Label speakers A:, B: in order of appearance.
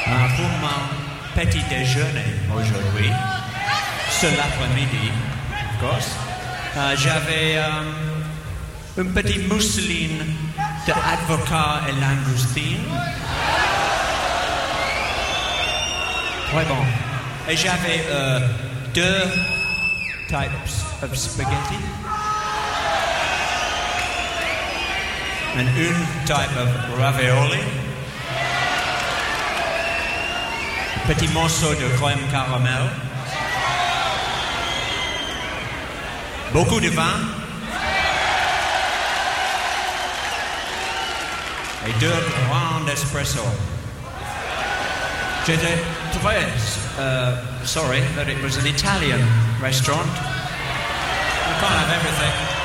A: Pour mon petit déjeuner aujourd'hui, cet après-midi, of course, j'avais une petite mousseline d'avocat et langoustine. Très bon. Et j'avais 2 types of spaghetti. And une type of ravioli. Petit morceau de crème caramel. Beaucoup de vin. Et 2 grands espresso. J'étais très sorry that it was an Italian restaurant. We can't have everything.